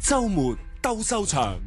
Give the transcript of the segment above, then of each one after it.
週末鬥獸場。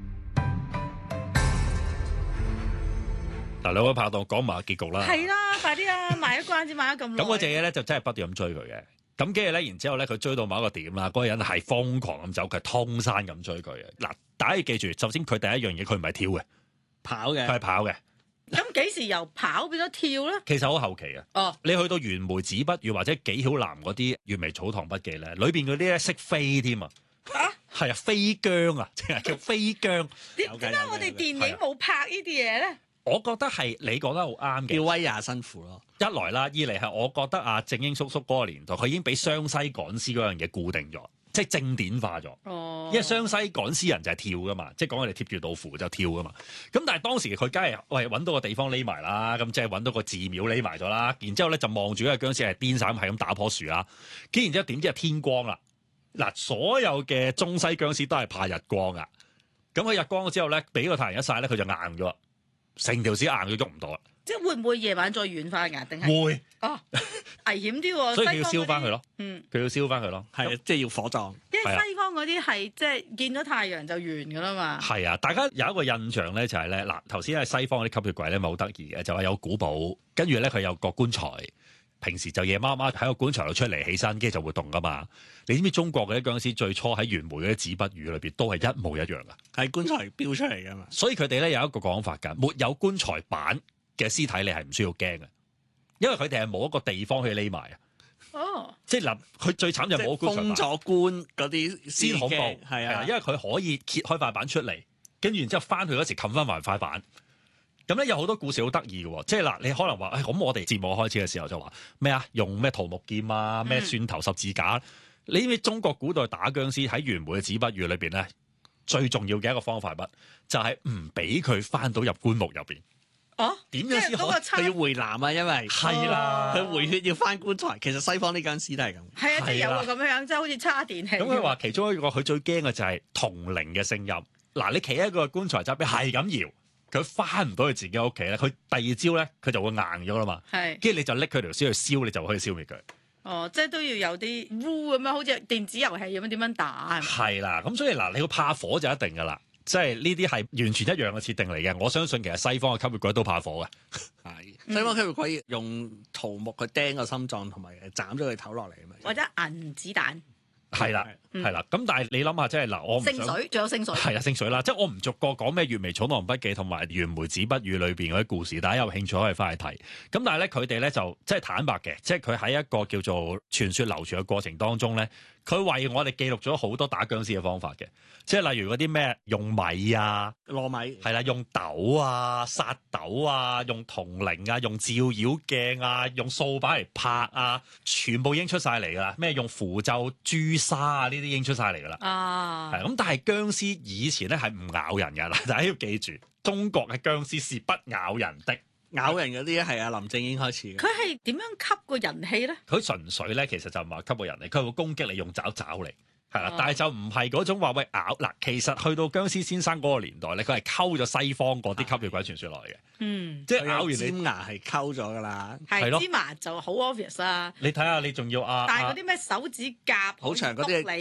嗱，兩位拍檔講埋結局啦。 係啦，快啲啊！賣咗關子賣咗咁耐。 咁嗰隻嘢咧就真係不斷咁追佢嘅。咁跟住咧，然之後咧，佢追到某一個點啦，嗰個人係瘋狂咁走，佢係通山咁追佢嘅。嗱，大家要記住，首先佢第一樣嘢佢唔係跳嘅， 跑嘅， 佢係跑嘅。 咁幾時由跑變咗跳咧？ 其實好後期嘅。 哦， 你去到袁梅子不語或者紀曉嵐嗰啲《閱微草堂筆記》咧，裏邊嗰啲咧識飛添啊！ 嚇， 係啊，飛僵啊，淨係叫飛僵。 點解我哋電影冇拍呢啲嘢咧？ 我覺得係你講得好啱嘅。 叫威也辛苦咯。 一來啦，二嚟係我覺得阿正英叔叔嗰個年代，佢已經俾湘西趕屍嗰樣嘢固定咗，即係正典化咗。 哦， 因為湘西趕屍人就係跳噶嘛，即係講佢哋貼住道符就跳噶嘛。咁但係當時佢梗係揾到個地方匿埋啦，咁即係揾到個寺廟匿埋咗啦。然之後咧就望住嗰個殭屍係癲晒咁係咁打棵樹啦。跟然之後點知係天光啦。嗱，所有嘅中西殭屍都係怕日光噶。咁佢日光咗之後咧，俾個太陽一曬咧，佢就硬咗，成條屍硬咗喐唔到啦。 即係會唔會夜晚再軟化㗎？定係會哦，危險啲喎。 所以佢要燒翻佢咯。 嗯， 佢要燒翻佢咯。 係即係要火葬。 因為西方嗰啲係即係見到太陽就完㗎啦嘛。 係啊，大家有一個印象咧，就係咧嗱，頭先係西方嗰啲吸血鬼咧，咪好得意嘅，就話有古堡，跟住咧佢有個棺材，平時就夜媽媽喺個棺材度出嚟起身，跟住就活動噶嘛。你知唔知中國嗰啲殭屍最初喺袁枚嗰啲紙筆語裏邊都係一模一樣噶？ 係棺材標出嚟噶嘛？ 所以佢哋咧有一個講法㗎，沒有棺材板嘅屍體你係唔需要驚嘅，因為佢哋係冇一個地方可以匿埋啊。 哦， 即係嗱，佢最慘就係冇棺材板封咗棺嗰啲先恐怖， 係啊， 因為佢可以揭開塊板出嚟，跟住然之後翻去嗰時冚翻埋塊板。咁咧有好多故事好得意嘅喎，即係嗱，你可能話，咁我哋節目開始嘅時候就話咩啊？用咩桃木劍啊？咩蒜頭十字架？你知唔知中國古代打殭屍喺袁枚嘅紙筆語裏邊咧，最重要嘅一個方法乜？就係唔俾佢翻到入棺木入邊。 哦， 點樣先可以？ 佢要回南啊，因為係啦， 佢回血要翻棺材。其實西方啲殭屍都係咁。 係啊，即係有個咁樣，即係好似叉電器。 咁佢話其中一個佢最驚嘅就係銅鈴嘅聲音。嗱，你企喺個棺材側邊係咁搖，佢翻唔到去自己屋企咧，佢第二朝咧佢就會硬咗啦嘛。 係， 跟住你就拎佢條屍去燒，你就可以消滅佢。 哦，即係都要有啲 rule 咁樣，好似電子遊戲咁樣點樣打。 係啦，咁所以嗱，你要怕火就一定噶啦。即係呢啲係完全一樣嘅設定嚟嘅，我相信其實西方嘅吸血鬼都怕火嘅。 係西方吸血鬼用桃木去釘個心臟，同埋斬咗佢頭落嚟啊嘛。 或者銀子彈。 係啦，係啦。咁但係你諗下，即係嗱，我唔想聖水，仲有聖水。 係啊，聖水啦。即係我唔逐個講咩《閱微草堂筆記》同埋《袁枚紙筆語》裏邊嗰啲故事，大家有興趣可以翻去睇。咁但係咧，佢哋咧就即係坦白嘅，即係佢喺一個叫做傳說流傳嘅過程當中咧，佢為我哋記錄咗好多打殭屍嘅方法嘅。即係例如嗰啲咩用米啊、 糯米係啦，用豆啊、殺豆啊、用銅鈴啊、用照妖鏡啊、用掃把嚟拍啊，全部已經出晒嚟㗎啦。咩用符咒、朱砂啊，呢啲已經出晒嚟㗎啦。 啊， 係咁，但係殭屍以前咧係唔咬人㗎啦，大家要記住，中國嘅殭屍是不咬人的。 咬人嗰啲係阿林正英開始嘅。 佢係點樣吸個人氣咧？ 佢純粹咧，其實就唔係吸個人嚟，佢會攻擊你，用爪爪嚟。係啦， 哦但係就唔係嗰種話喂咬嗱，其實去到殭屍先生嗰個年代咧，佢係溝咗西方嗰啲吸血鬼傳說來嘅， 嗯， 即係咬完你， 尖牙係溝咗㗎啦， 係咯係芝麻就好 obvious 啦。 你睇下你仲要但係嗰啲咩手指甲啊好長嗰啲谷你